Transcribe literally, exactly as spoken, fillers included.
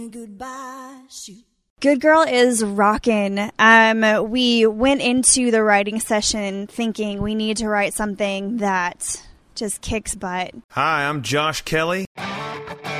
Goodbye, shoot. Good Girl is rockin'. Um, we went into the writing session thinking we need to write something that just kicks butt. Hi, I'm Josh Kelly.